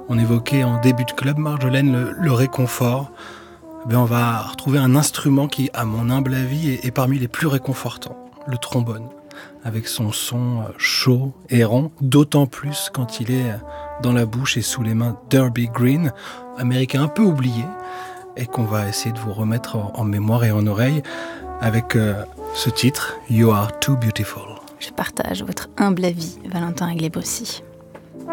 On évoquait en début de club, Marjolaine, le réconfort. On va retrouver un instrument qui, à mon humble avis, est parmi les plus réconfortants, le trombone, avec son son chaud et rond, d'autant plus quand il est dans la bouche et sous les mains d'Herbie Green, américain un peu oublié, et qu'on va essayer de vous remettre en mémoire et en oreille avec ce titre, You Are Too Beautiful. Je partage votre humble avis, Valentin Aglébossi.